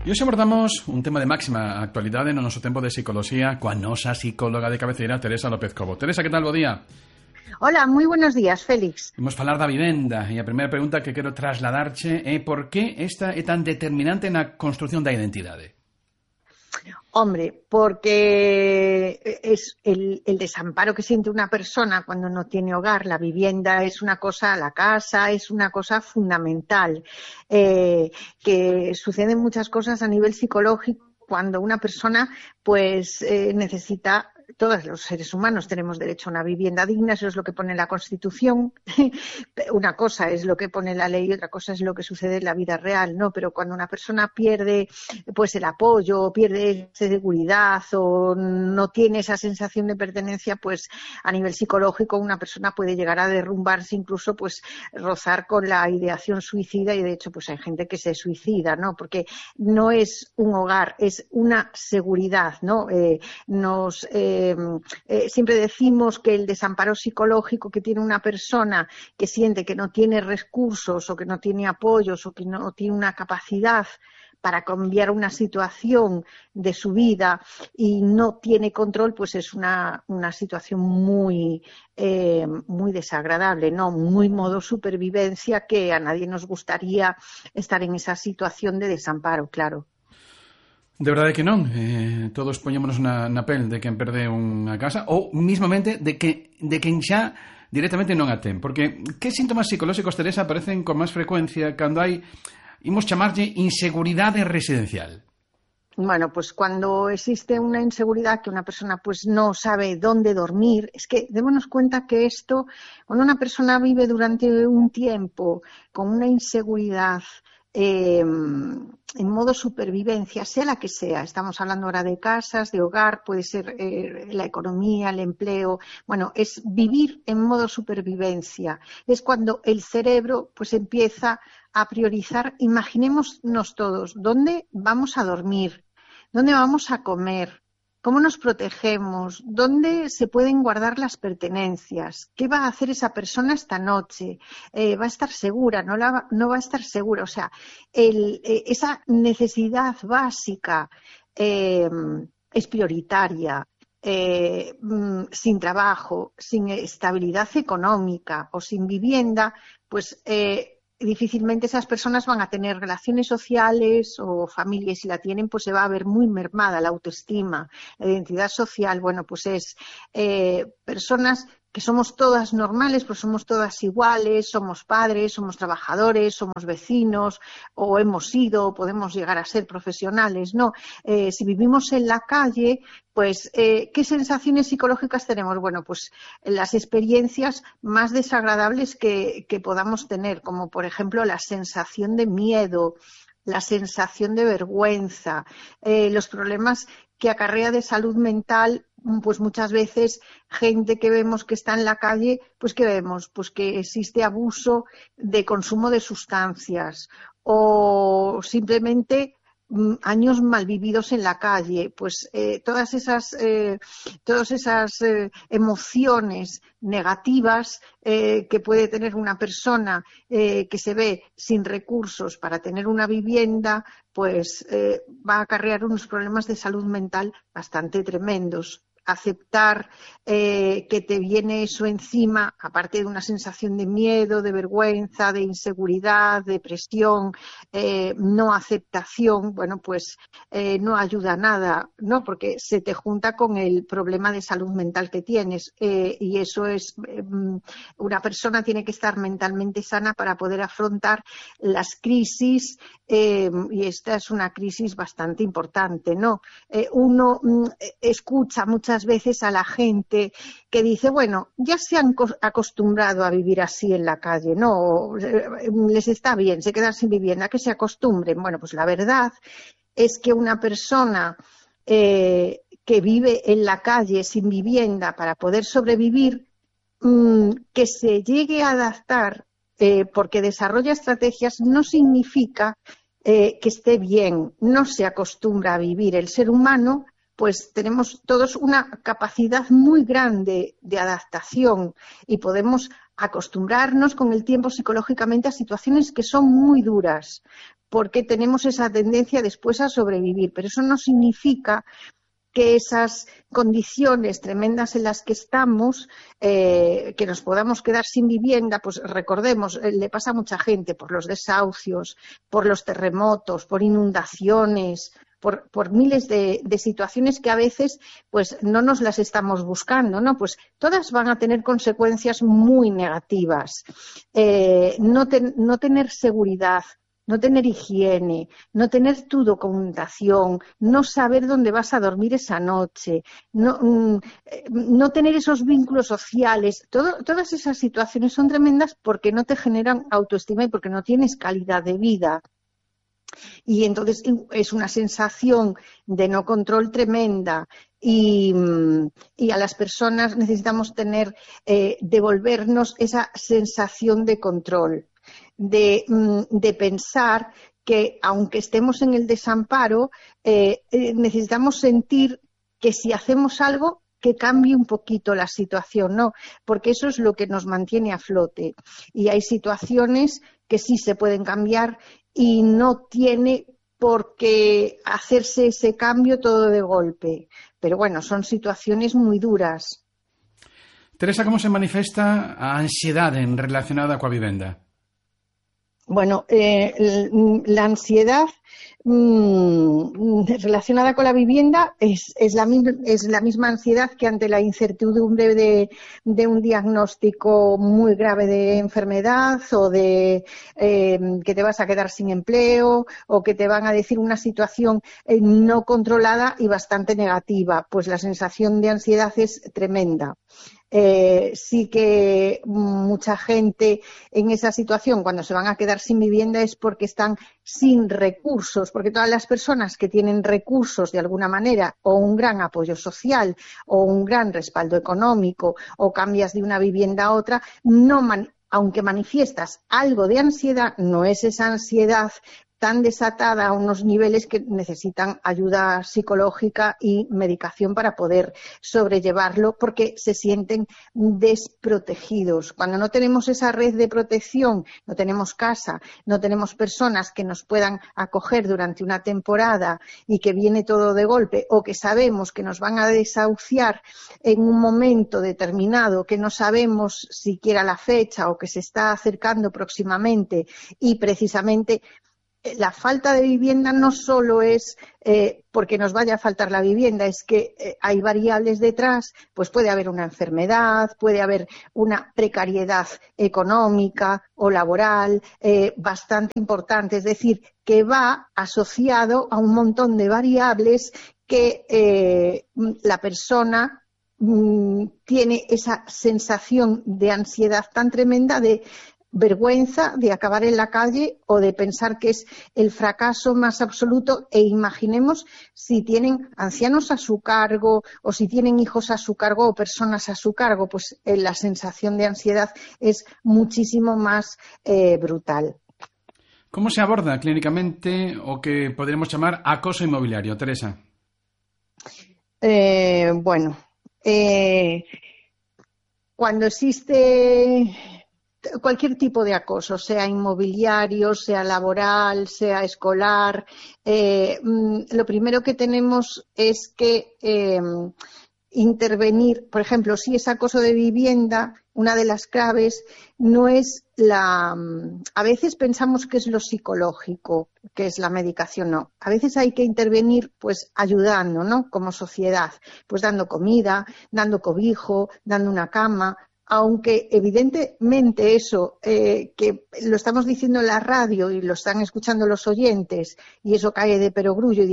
E hoxe abordamos un tema de máxima actualidade no noso tempo de psicoloxía coa nosa psicóloga de cabeceira, Teresa López Cobo. Teresa, que tal? Bo día. Hola, moi buenos días, Félix. Imos falar da vivenda e a primeira pregunta que quero trasladarche é por que esta é tan determinante na construción da identidade? Hombre, porque es el desamparo que siente una persona cuando no tiene hogar. La vivienda es una cosa, la casa es una cosa fundamental, que suceden muchas cosas a nivel psicológico cuando una persona pues necesita. Todos los seres humanos tenemos derecho a una vivienda digna, eso es lo que pone la Constitución. Una cosa es lo que pone la ley y otra cosa es lo que sucede en la vida real, ¿no? Pero cuando una persona pierde pues el apoyo, pierde seguridad o no tiene esa sensación de pertenencia, pues a nivel psicológico una persona puede llegar a derrumbarse, incluso pues rozar con la ideación suicida, y de hecho pues hay gente que se suicida, ¿no? Porque no es un hogar, es una seguridad, ¿no? Siempre decimos que el desamparo psicológico que tiene una persona que siente que no tiene recursos o que no tiene apoyos o que no tiene una capacidad para cambiar una situación de su vida y no tiene control, pues es una situación muy desagradable, ¿no? Muy modo supervivencia, que a nadie nos gustaría estar en esa situación de desamparo, claro. De verdade que non, todos poñémonos na pel de quen perde unha casa ou mismamente de quen xa directamente non a ten, porque que síntomas psicolóxicos, Teresa, aparecen con máis frecuencia cando hai, imos chamarlle, inseguridade residencial? Bueno, pues cuando existe una inseguridad, que una persona pues no sabe dónde dormir, es que démonos cuenta que esto, cuando una persona vive durante un tiempo con una inseguridad en modo supervivencia, sea la que sea, estamos hablando ahora de casas, de hogar, puede ser la economía, el empleo, bueno, es vivir en modo supervivencia, es cuando el cerebro pues empieza a priorizar. Imaginémonos todos, ¿dónde vamos a dormir? ¿Dónde vamos a comer? ¿Cómo nos protegemos? ¿Dónde se pueden guardar las pertenencias? ¿Qué va a hacer esa persona esta noche? ¿Va a estar segura? ¿No va a estar segura? O sea, esa necesidad básica es prioritaria. Sin trabajo, sin estabilidad económica o sin vivienda, pues difícilmente esas personas van a tener relaciones sociales o familias. Si la tienen, pues se va a ver muy mermada la autoestima, la identidad social. Bueno, pues es personas que somos todas normales, pues somos todas iguales, somos padres, somos trabajadores, somos vecinos, o hemos sido, o podemos llegar a ser profesionales, ¿no? Si vivimos en la calle, pues, ¿qué sensaciones psicológicas tenemos? Bueno, pues las experiencias más desagradables que podamos tener, como por ejemplo la sensación de miedo, la sensación de vergüenza, los problemas que acarrea de salud mental, pues muchas veces gente que vemos que está en la calle, pues que vemos pues que existe abuso de consumo de sustancias o simplemente años mal vividos en la calle, pues todas esas emociones negativas que puede tener una persona que se ve sin recursos para tener una vivienda, pues va a acarrear unos problemas de salud mental bastante tremendos. Aceptar que te viene eso encima, aparte de una sensación de miedo, de vergüenza, de inseguridad, depresión, no aceptación, bueno, pues no ayuda a nada, ¿no? Porque se te junta con el problema de salud mental que tienes, y eso es, una persona tiene que estar mentalmente sana para poder afrontar las crisis, y esta es una crisis bastante importante, ¿no? Uno escucha muchas veces a la gente que dice, bueno, ya se han acostumbrado a vivir así en la calle, no, les está bien, se quedan sin vivienda, que se acostumbren. Bueno, pues la verdad es que una persona que vive en la calle sin vivienda para poder sobrevivir, que se llegue a adaptar porque desarrolla estrategias, no significa que esté bien, no se acostumbra a vivir. El ser humano, pues tenemos todos una capacidad muy grande de adaptación y podemos acostumbrarnos con el tiempo psicológicamente a situaciones que son muy duras, porque tenemos esa tendencia después a sobrevivir, pero eso no significa que esas condiciones tremendas en las que estamos, que nos podamos quedar sin vivienda, pues recordemos, le pasa a mucha gente por los desahucios, por los terremotos, por inundaciones, por miles de situaciones que a veces pues no nos las estamos buscando, ¿no? Pues todas van a tener consecuencias muy negativas. No tener seguridad, no tener higiene, no tener tu documentación, no saber dónde vas a dormir esa noche, no tener esos vínculos sociales, todas esas situaciones son tremendas porque no te generan autoestima y porque no tienes calidad de vida. Y entonces es una sensación de no control tremenda y a las personas necesitamos devolvernos esa sensación de control, de pensar que aunque estemos en el desamparo, necesitamos sentir que si hacemos algo que cambie un poquito la situación, ¿no? Porque eso es lo que nos mantiene a flote. Y hay situaciones que sí se pueden cambiar y no tiene por qué hacerse ese cambio todo de golpe. Pero bueno, son situaciones muy duras. Teresa, como se manifesta a ansiedade relacionada coa vivenda? Bueno, la ansiedad relacionada con la vivienda es la misma ansiedad que ante la incertidumbre de un diagnóstico muy grave de enfermedad o de que te vas a quedar sin empleo o que te van a decir una situación no controlada y bastante negativa. Pues la sensación de ansiedad es tremenda. Sí que mucha gente en esa situación, cuando se van a quedar sin vivienda, es porque están sin recursos, porque todas las personas que tienen recursos de alguna manera, o un gran apoyo social, o un gran respaldo económico, o cambias de una vivienda a otra, aunque manifiestas algo de ansiedad, no es esa ansiedad tan desatada a unos niveles que necesitan ayuda psicológica y medicación para poder sobrellevarlo porque se sienten desprotegidos. Cuando no tenemos esa red de protección, no tenemos casa, no tenemos personas que nos puedan acoger durante una temporada y que viene todo de golpe o que sabemos que nos van a desahuciar en un momento determinado que no sabemos siquiera la fecha o que se está acercando próximamente y precisamente la falta de vivienda no solo es porque nos vaya a faltar la vivienda, es que hay variables detrás, pues puede haber una enfermedad, puede haber una precariedad económica o laboral bastante importante, es decir, que va asociado a un montón de variables que la persona tiene esa sensación de ansiedad tan tremenda de vergüenza de acabar en la calle o de pensar que es el fracaso más absoluto e imaginemos si tienen ancianos a su cargo o si tienen hijos a su cargo o personas a su cargo, pues la sensación de ansiedad es muchísimo más brutal. Como se aborda clínicamente o que podríamos chamar acoso inmobiliario, Teresa? Cuando existe cualquier tipo de acoso, sea inmobiliario, sea laboral, sea escolar, lo primero que tenemos es que intervenir. Por ejemplo, si es acoso de vivienda, una de las claves no es a veces pensamos que es lo psicológico, que es la medicación, no. A veces hay que intervenir pues ayudando, ¿no? Como sociedad, pues dando comida, dando cobijo, dando una cama. Aunque evidentemente eso que lo estamos diciendo en la radio y lo están escuchando los oyentes y eso cae de perogrullo y